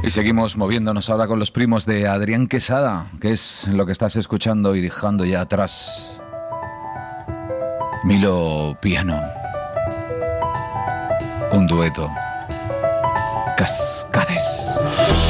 Y seguimos moviéndonos ahora con los primos de Adrián Quesada, que es lo que estás escuchando y dejando ya atrás. Milo piano. Un dueto. Cascades.